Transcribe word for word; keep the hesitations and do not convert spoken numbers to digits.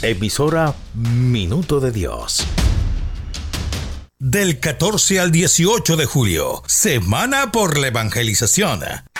Emisora Minuto de Dios. Del catorce al dieciocho de julio, Semana por la Evangelización.